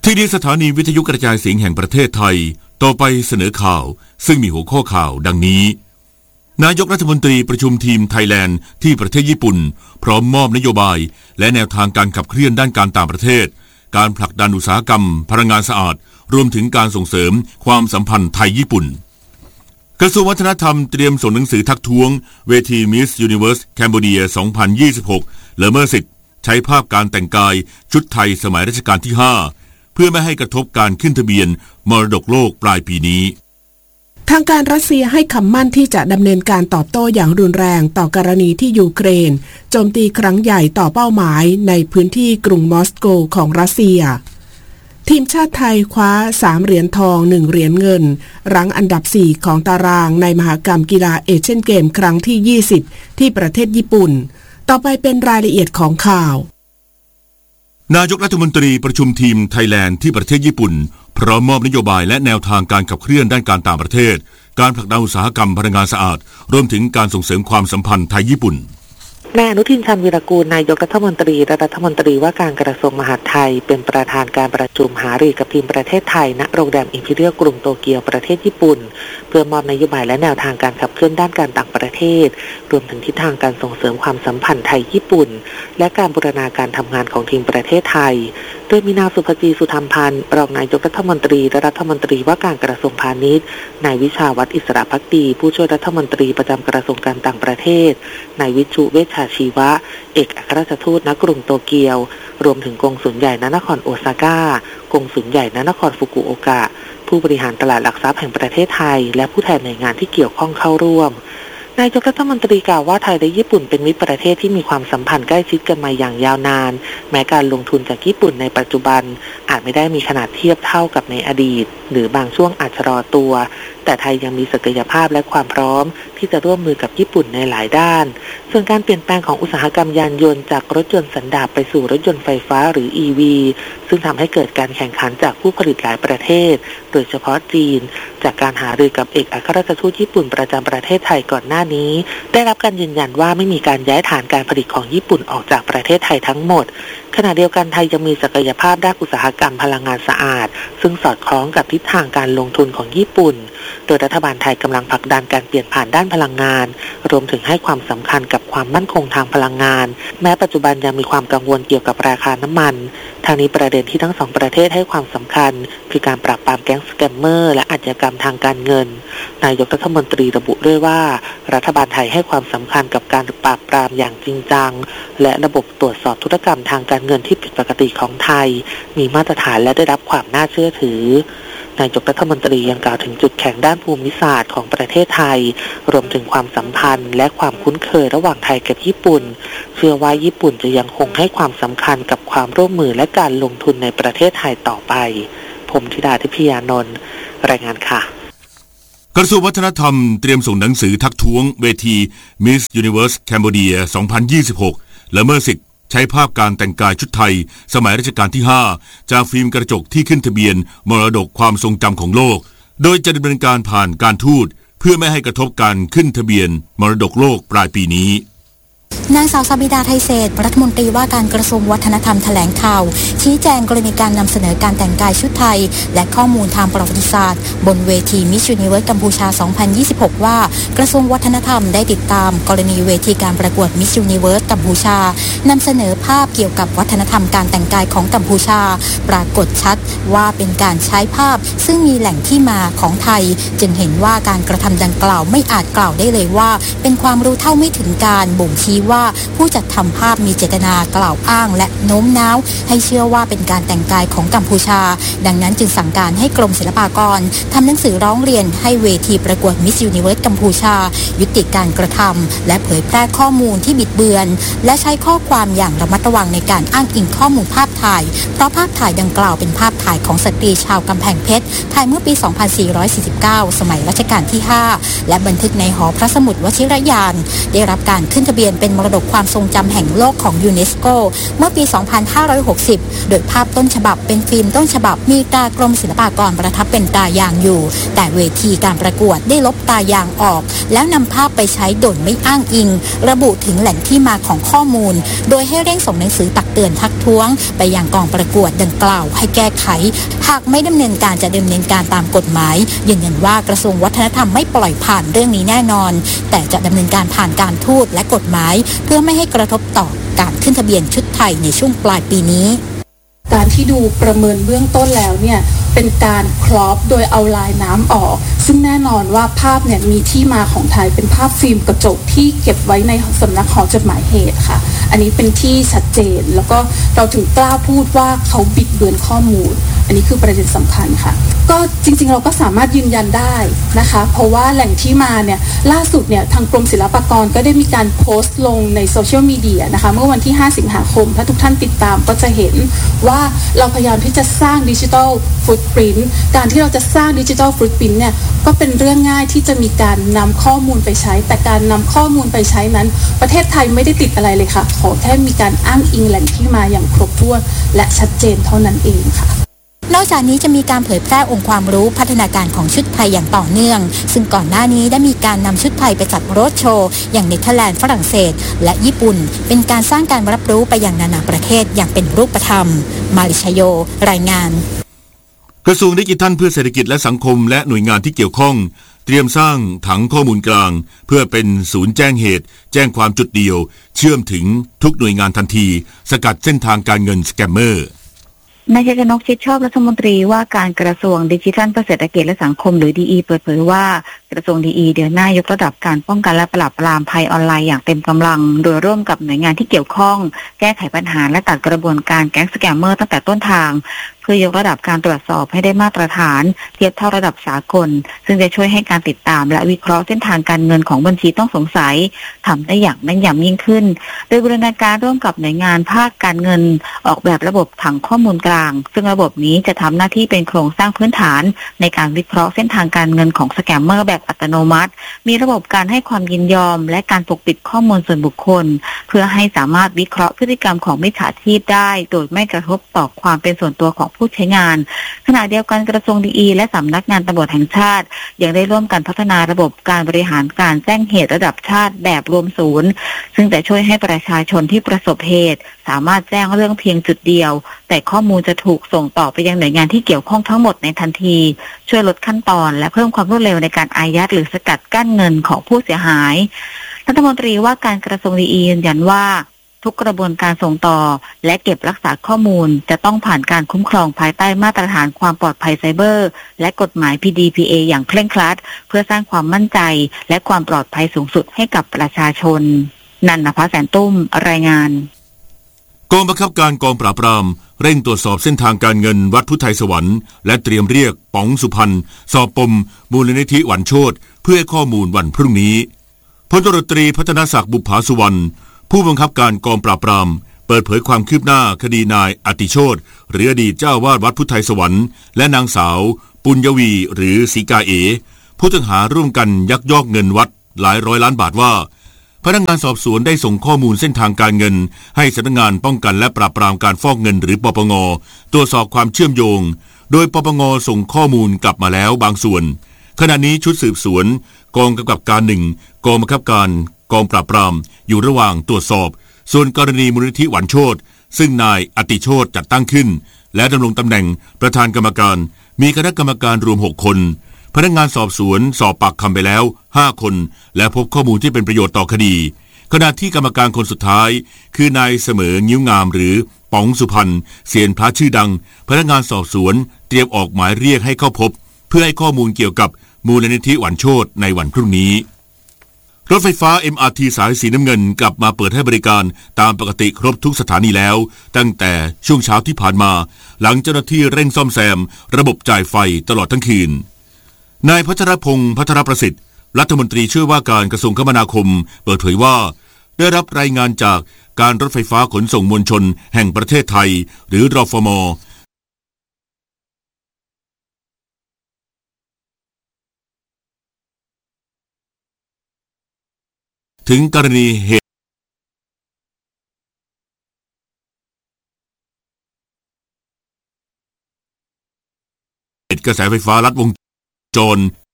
ที่ดีสถานีวิทยุกระจายเสียงแห่งประเทศไทยต่อไปเสนอข่าวซึ่งมีหัวข้อข่าวดังนี้นายกรัฐมนตรีประชุมทีมไทยแลนด์ที่ประเทศญี่ปุ่นพร้อมมอบนโยบายและแนวทางการขับเคลื่อนด้านการต่างประเทศการผลักดันอุตสาหกรรมพลังงานสะอาดรวมถึงการส่งเสริมความสัมพันธ์ไทยญี่ปุ่นกระทรวงวัฒนธรรมเตรียมส่งหนังสือทักท้วงเวที Miss Universe Cambodia 2026ละเมิดสิทธิ์ใช้ภาพการแต่งกายชุดไทยสมัยรัชกาลที่5เพื่อไม่ให้กระทบการขึ้นทะเบียนมรดกโลกปลายปีนี้ทางการรัสเซียให้คำมั่นที่จะดำเนินการตอบโต้อย่างรุนแรงต่อกรณีที่ยูเครนโจมตีครั้งใหญ่ต่อเป้าหมายในพื้นที่กรุงมอสโกของรัสเซียทีมชาติไทยคว้า3เหรียญทอง1เหรียญเงินรั้งอันดับ4ของตารางในมหกรรมกีฬาเอเชียนเกมครั้งที่20ที่ประเทศญี่ปุ่นต่อไปเป็นรายละเอียดของข่าวนายกรัฐมนตรีประชุมทีมไทยแลนด์ที่ประเทศญี่ปุ่นพร้อมมอบนโยบายและแนวทางการขับเคลื่อนด้านการต่างประเทศการผลักดันอุตสาหกรรมพลังงานสะอาดรวมถึงการส่งเสริมความสัมพันธ์ไทยญี่ปุ่นนายอนุทินชาญวีรกูลนายกรัฐมนตรีและรัฐมนตรีว่าการกระทรวงมหาดไทยเป็นประธานการประชุมหารือกับทีมประเทศไทยณโรงแรมอิมพีเรียลกรุงโตเกียวประเทศญี่ปุ่นเพื่อมอบนโยบายและแนวทางการขับเคลื่อนด้านการต่างประเทศรวมถึงทิศทางการส่งเสริมความสัมพันธ์ไทยญี่ปุ่นและการบูรณาการทำงานของทีมประเทศไทยโดยมีนางสุภจีสุธรรมพันธ์รองนายกรัฐมนตรีและรัฐมนตรีว่าการกระทรวงพาณิชย์นายวิชาวัฒน์อิสระภักดีผู้ช่วยรัฐมนตรีประจำกระทรวงการต่างประเทศนายวิชุเวชชาชีวะเอกอัครราชทูตณกรุงโตเกียวรวมถึงกงสุลใหญ่ณนครโอซาก้ากงสุลใหญ่ณนครฟุกุโอกะผู้บริหารตลาดหลักทรัพย์แห่งประเทศไทยและผู้แทนหน่วยงานที่เกี่ยวข้องเข้าร่วมนายกรัฐมนตรีกล่าวว่าไทยและญี่ปุ่นเป็นมิตรประเทศที่มีความสัมพันธ์ใกล้ชิดกันมาอย่างยาวนานแม้การลงทุนจากญี่ปุ่นในปัจจุบันอาจไม่ได้มีขนาดเทียบเท่ากับในอดีตหรือบางช่วงอาจชะลอตัวแต่ไทยยังมีศักยภาพและความพร้อมที่จะร่วมมือกับญี่ปุ่นในหลายด้านส่วนการเปลี่ยนแปลงของอุตสาหกรรมยานยนต์จากรถยนต์สันดาปไปสู่รถยนต์ไฟฟ้าหรือ EV ซึ่งทำให้เกิดการแข่งขันจากผู้ผลิตหลายประเทศโดยเฉพาะจีนจากการหารือกับเอกอัครราชทูตญี่ปุ่นประจำประเทศไทยก่อนหน้านี้ได้รับการยืนยันว่าไม่มีการย้ายฐานการผลิตของญี่ปุ่นออกจากประเทศไทยทั้งหมดขณะเดียวกันไทยยังมีศักยภาพด้านอุตสาหกรรมพลังงานสะอาดซึ่งสอดคล้องกับทิศทางการลงทุนของญี่ปุ่นโดยรัฐบาลไทยกำลังผลักดันการเปลี่ยนผ่านด้านพลังงานรวมถึงให้ความสำคัญกับความมั่นคงทางพลังงานแม้ปัจจุบันยังมีความกังวลเกี่ยวกับราคาน้ำมันทางนี้ประเด็นที่ทั้งสองประเทศให้ความสำคัญคือการปราบปรามแก๊งสแกมเมอร์และอาชญากรรมทางการเงินนายกรัฐมนตรีระบุด้วยว่ารัฐบาลไทยให้ความสำคัญกับการปราบปรามอย่างจริงจังและระบบตรวจสอบธุรกรรมทางการเงินที่ผิดปกติของไทยมีมาตรฐานและได้รับความน่าเชื่อถือนายกรัฐมนตรียังกล่าวถึงจุดแข็งด้านภูมิศาสตร์ของประเทศไทยรวมถึงความสัมพันธ์และความคุ้นเคยระหว่างไทยกับญี่ปุ่นเชื่อว่าญี่ปุ่นจะยังคงให้ความสำคัญกับความร่วมมือและการลงทุนในประเทศไทยต่อไปผมธิดาทิพยานนท์รายงานค่ะกระทรวงวัฒนธรรมเตรียมส่งหนังสือทักท้วงเวที Miss Universe Cambodia 2026ละเมิดสิทธิ์ใช้ภาพการแต่งกายชุดไทยสมัยรัชกาลที่5จากฟิล์มกระจกที่ขึ้นทะเบียนมรดกความทรงจำของโลกโดยจะดำเนินการผ่านการทูตเพื่อไม่ให้กระทบการขึ้นทะเบียนมรดกโลกปลายปีนี้นางสาวสบิดาไทยเศรษฐ์รัฐมนตรีว่าการกระทรวงวัฒนธรรมแถลงข่าวชี้แจงกรณีการนำเสนอการแต่งกายชุดไทยและข้อมูลทางประวัติศาสตร์บนเวที Miss Universe กัมพูชา 2026 ว่ากระทรวงวัฒนธรรมได้ติดตามกรณีเวทีการประกวด Miss Universe กัมพูชานำเสนอภาพเกี่ยวกับวัฒนธรรมการแต่งกายของกัมพูชาปรากฏชัดว่าเป็นการใช้ภาพซึ่งมีแหล่งที่มาของไทยจึงเห็นว่าการกระทำดังกล่าวไม่อาจกล่าวได้เลยว่าเป็นความรู้เท่าไม่ถึงการบ่งชี้ว่าผู้จัดทำภาพมีเจตนากล่าวอ้างและโน้มน้าวให้เชื่อว่าเป็นการแต่งกายของกัมพูชาดังนั้นจึงสั่งการให้กรมศิลปากรทำหนังสือร้องเรียนให้เวทีประกวด Miss Universe กัมพูชายุติการกระทำและเผยแพร่ข้อมูลที่บิดเบือนและใช้ข้อความอย่างระมัดระวังในการอ้างอิงข้อมูลภาพถ่ายเพราะภาพถ่ายดังกล่าวเป็นภาพถ่ายของสตรีชาวกำแพงเพชรถ่ายเมื่อปี 2449 สมัยรัชกาลที่5และบันทึกในหอพระสมุดวชิรยานได้รับการขึ้นทะเบียนเป็นเป็นมรดกความทรงจำแห่งโลกของยูเนสโกเมื่อปี 2560 โดยภาพต้นฉบับเป็นฟิล์มต้นฉบับมีตรากรมศิลปากรประทับเป็นตายางอยู่แต่เวทีการประกวดได้ลบตายางออกแล้วนำภาพไปใช้โดยไม่อ้างอิงระบุถึงแหล่งที่มาของข้อมูลโดยให้เร่งส่งหนังสือตักเตือนทักท้วงไปยังกองประกวดดังกล่าวให้แก้ไขหากไม่ดำเนินการจะดำเนินการตามกฎหมายยืนยันว่ากระทรวงวัฒนธรรมไม่ปล่อยผ่านเรื่องนี้แน่นอนแต่จะดำเนินการผ่านการทูตและกฎหมายเพื่อไม่ให้กระทบต่อการขึ้นทะเบียนชุดไทยในช่วงปลายปีนี้การที่ดูประเมินเบื้องต้นแล้วเนี่ยเป็นการครอปโดยเอาลายน้ำออกซึ่งแน่นอนว่าภาพเนี่ยมีที่มาของไทยเป็นภาพฟิล์มกระจกที่เก็บไว้ในสำนักหอจดหมายเหตุค่ะอันนี้เป็นที่ชัดเจนแล้วก็เราถึงกล้าพูดว่าเขาบิดเบือนข้อมูลอันนี้คือประเด็นสำคัญค่ะก็จริงๆเราก็สามารถยืนยันได้นะคะเพราะว่าแหล่งที่มาเนี่ยล่าสุดเนี่ยทางกรมศิลปากรก็ได้มีการโพสต์ลงในโซเชียลมีเดียนะคะเมื่อวันที่5 สิงหาคมถ้าทุกท่านติดตามก็จะเห็นว่าเราพยายามที่จะสร้างดิจิทัลฟุตปริ้นท์การที่เราจะสร้างดิจิทัลฟุตปริ้นท์เนี่ยก็เป็นเรื่องง่ายที่จะมีการนำข้อมูลไปใช้แต่การนำข้อมูลไปใช้นั้นประเทศไทยไม่ได้ติดอะไรเลยค่ะขอแค่มีการอ้างอิงแหล่งที่มาอย่างครบถ้วนและชัดเจนเท่านั้นเองค่ะนอกจากนี้จะมีการเผยแพร่องค์ความรู้พัฒนาการของชุดไทยอย่างต่อเนื่องซึ่งก่อนหน้านี้ได้มีการนำชุดไทยไปจัดโรดโชว์อย่างเนเธอร์แลนด์ฝรั่งเศสและญี่ปุ่นเป็นการสร้างการรับรู้ไปยังนานาประเทศอย่างเป็นรูปธรรมมาริชโยรายงานกระทรวงดิจิทัลเพื่อเศรษฐกิจและสังคมและหน่วยงานที่เกี่ยวข้องเตรียมสร้างถังข้อมูลกลางเพื่อเป็นศูนย์แจ้งเหตุแจ้งความจุดเดียวเชื่อมถึงทุกหน่วยงานทันทีสกัดเส้นทางการเงินสแกมเมอร์นายชัยชนก ชิดชอบรัฐมนตรีว่าการกระทรวงดิจิทัลเพื่อเศรษฐกิจและสังคมหรือดีเปิดเผยว่ากระทรวงดีเดือนหน้ายกระดับการป้องกันและปราบปรามภัยออนไลน์อย่างเต็มกำลังโดยร่วมกับหน่วยงานที่เกี่ยวข้องแก้ไขปัญหาและตัดกระบวนการแก๊งสแกมเมอร์ตั้งแต่ต้นทางเพื่อยกระดับการตรวจสอบให้ได้มาตรฐานเทียบเท่าระดับสากลซึ่งจะช่วยให้การติดตามและวิเคราะห์เส้นทางการเงินของบัญชีต้องสงสัยทำได้อย่างแม่นยำยิ่งขึ้นโดยบูรณาการร่วมกับหน่วยงานภาคการเงินออกแบบระบบถังข้อมูลกลางซึ่งระบบนี้จะทำหน้าที่เป็นโครงสร้างพื้นฐานในการวิเคราะห์เส้นทางการเงินของสแกมเมอร์แบบอัตโนมัติมีระบบการให้ความยินยอมและการปกปิดข้อมูลส่วนบุคคลเพื่อให้สามารถวิเคราะห์พฤติกรรมของมิจฉาชีพได้โดยไม่กระทบต่อความเป็นส่วนตัวของผู้ใช้งานขณะเดียวกันกระทรวงดีและสำนักงานตำรวจแห่งชาติยังได้ร่วมกันพัฒนาระบบการบริหารการแจ้งเหตุระดับชาติแบบรวมศูนย์ซึ่งจะช่วยให้ประชาชนที่ประสบเหตุสามารถแจ้งเรื่องเพียงจุดเดียวแต่ข้อมูลจะถูกส่งต่อไปยังหน่วยงานที่เกี่ยวข้องทั้งหมดในทันทีช่วยลดขั้นตอนและเพิ่มความรวดเร็วในการอายัดหรือสกัดกั้นเงินของผู้เสียหายรัฐมนตรีว่าการกระทรวงดียืนยันว่าทุกกระบวนการส่งต่อและเก็บรักษาข้อมูลจะต้องผ่านการคุ้มครองภายใต้มาตรฐานความปลอดภัยไซเบอร์และกฎหมาย PDPA อย่างเคร่งครัดเพื่อสร้างความมั่นใจและความปลอดภัยสูงสุดให้กับประชาชนนันนภาแสนตุ้มรายงานกองบังคับการกองปราบปรามเร่งตรวจสอบเส้นทางการเงินวัดพุทธไทยสวรรค์และเตรียมเรียกป๋องสุพรรณสอบปมมูลนิธิหวันโชติเพื่อให้ข้อมูลวันพรุ่งนี้พลตำรวจตรีพัฒนศักดิ์บุภาสุวรรณผู้บังคับการกองปราบปรามเปิดเผยความคืบหน้าคดีนายอติโชติหรืออดีตเจ้าวาดวัดพุทธไทยสวรรค์และนางสาวปุญญวีหรือศรีกาเอผู้ต้องหาร่วมกันยักยอกเงินวัดหลายร้อยล้านบาทว่าพนักงานสอบสวนได้ส่งข้อมูลเส้นทางการเงินให้สำนักงานป้องกันและปราบปรามการฟอกเงินหรือปปงตรวจสอบความเชื่อมโยงโดยปปงส่งข้อมูลกลับมาแล้วบางส่วนขณะนี้ชุดสืบสวนกองกำกับการ1กองบังคับการกองปราบปรามอยู่ระหว่างตรวจสอบส่วนกรณีมูลนิธิหวันโชติซึ่งนายอติโชติจัดตั้งขึ้นและดำรงตำแหน่งประธานกรรมการมีคณะกรรมการรวม6คนพนักงานสอบสวนสอบปากคำไปแล้ว5คนและพบข้อมูลที่เป็นประโยชน์ต่อคดีขณะที่กรรมการคนสุดท้ายคือนายเสมองิ้วงามหรือป๋องสุพรรณเซียนพระชื่อดังพนักงานสอบสวนเตรียมออกหมายเรียกให้เข้าพบเพื่อให้ข้อมูลเกี่ยวกับมูลนิธิหวันโชติในวันพรุ่งนี้รถไฟฟ้า MRT สายสีน้ำเงินกลับมาเปิดให้บริการตามปกติครบทุกสถานีแล้วตั้งแต่ช่วงเช้าที่ผ่านมาหลังเจ้าหน้าที่เร่งซ่อมแซมระบบจ่ายไฟตลอดทั้งคืนนายพัชรพงษ์พัทรประสิทธิ์รัฐมนตรีช่วยว่าการกระทรวงคมนาคมเปิดเผยว่าได้รับรายงานจากการรถไฟฟ้าขนส่งมวลชนแห่งประเทศไทยหรือรฟม.ถึงกรณีเหตุตุกระแสไฟฟ้าลัดวงจร